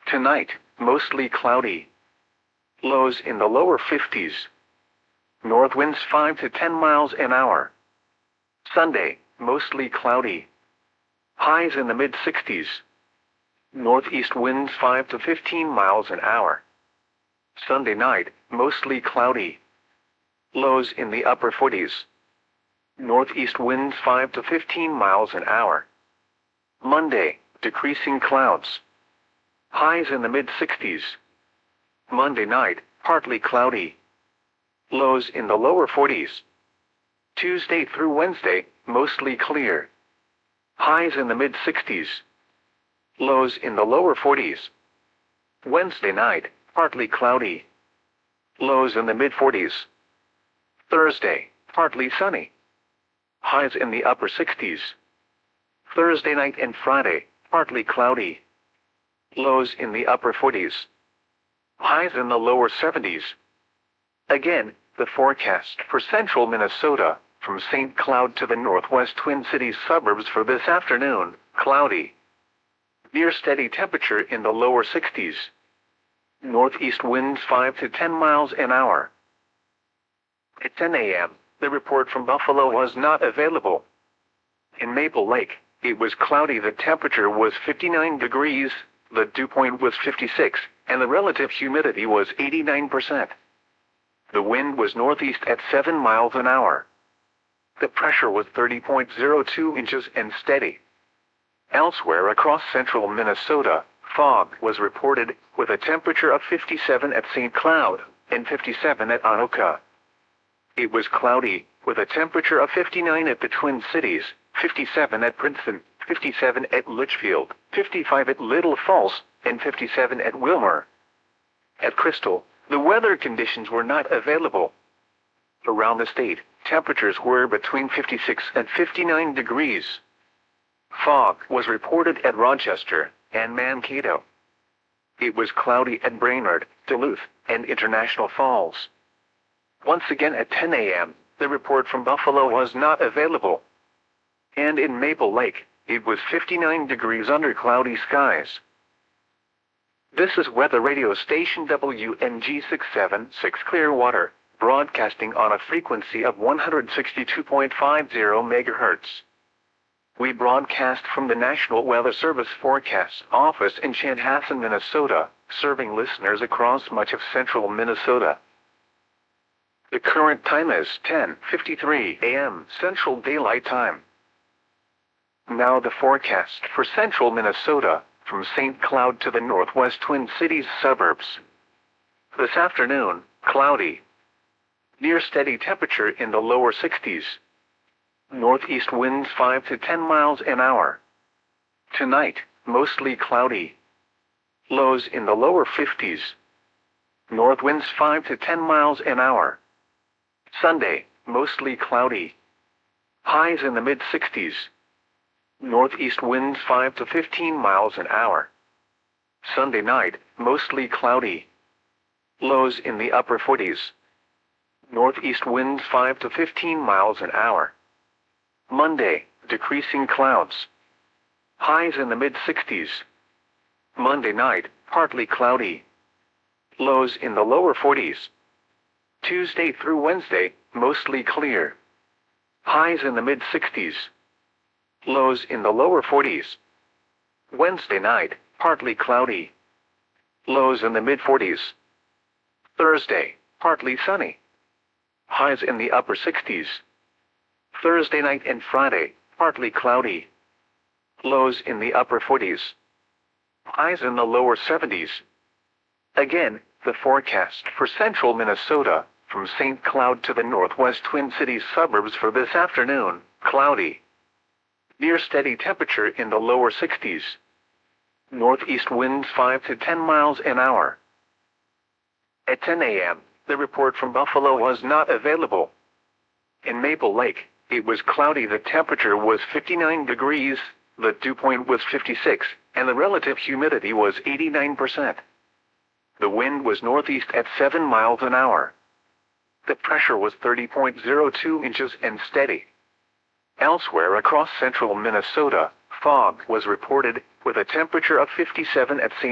Tonight, mostly cloudy. Lows in the lower 50s. North winds 5 to 10 miles an hour. Sunday, mostly cloudy. Highs in the mid-60s. Northeast winds 5 to 15 miles an hour. Sunday night, mostly cloudy. Lows in the upper 40s. Northeast winds 5 to 15 miles an hour. Monday, decreasing clouds. Highs in the mid-60s. Monday night, partly cloudy. Lows in the lower 40s. Tuesday through Wednesday, mostly clear. Highs in the mid-60s. Lows in the lower 40s. Wednesday night, partly cloudy. Lows in the mid-40s. Thursday, partly sunny. Highs in the upper 60s. Thursday night and Friday, partly cloudy. Lows in the upper 40s. Highs in the lower 70s. Again, the forecast for central Minnesota, from St. Cloud to the northwest Twin Cities suburbs for this afternoon, cloudy. Near steady temperature in the lower 60s. Northeast winds 5 to 10 miles an hour. At 10 a.m., the report from Buffalo was not available. In Maple Lake, it was cloudy. The temperature was 59 degrees, the dew point was 56, and the relative humidity was 89%. The wind was northeast at 7 miles an hour. The pressure was 30.02 inches and steady. Elsewhere across central Minnesota, fog was reported, with a temperature of 57 at St. Cloud and 57 at Anoka. It was cloudy, with a temperature of 59 at the Twin Cities, 57 at Princeton, 57 at Litchfield, 55 at Little Falls, and 57 at Wilmer. At Crystal, the weather conditions were not available. Around the state, temperatures were between 56 and 59 degrees. Fog was reported at Rochester and Mankato. It was cloudy at Brainerd, Duluth, and International Falls. Once again at 10 a.m., the report from Buffalo was not available. And in Maple Lake, it was 59 degrees under cloudy skies. This is weather radio station WNG 676 Clearwater, broadcasting on a frequency of 162.50 MHz. We broadcast from the National Weather Service Forecast Office in Chanhassen, Minnesota, serving listeners across much of central Minnesota. The current time is 10:53 a.m. Central Daylight Time. Now the forecast for central Minnesota, from St. Cloud to the northwest Twin Cities suburbs. This afternoon, cloudy. Near steady temperature in the lower 60s. Northeast winds 5 to 10 miles an hour. Tonight, mostly cloudy. Lows in the lower 50s. North winds 5 to 10 miles an hour. Sunday, mostly cloudy. Highs in the mid-60s. Northeast winds 5 to 15 miles an hour. Sunday night, mostly cloudy. Lows in the upper 40s. Northeast winds 5 to 15 miles an hour. Monday, decreasing clouds. Highs in the mid-60s. Monday night, partly cloudy. Lows in the lower 40s. Tuesday through Wednesday, mostly clear. Highs in the mid-60s. Lows in the lower 40s. Wednesday night, partly cloudy. Lows in the mid-40s. Thursday, partly sunny. Highs in the upper 60s. Thursday night and Friday, partly cloudy. Lows in the upper 40s. Highs in the lower 70s. Again, the forecast for central Minnesota, from St. Cloud to the northwest Twin Cities suburbs for this afternoon, cloudy. Near steady temperature in the lower 60s. Northeast winds 5 to 10 miles an hour. At 10 a.m., the report from Buffalo was not available. In Maple Lake, it was cloudy. The temperature was 59 degrees, the dew point was 56, and the relative humidity was 89%. The wind was northeast at 7 miles an hour. The pressure was 30.02 inches and steady. Elsewhere across central Minnesota, fog was reported, with a temperature of 57 at St.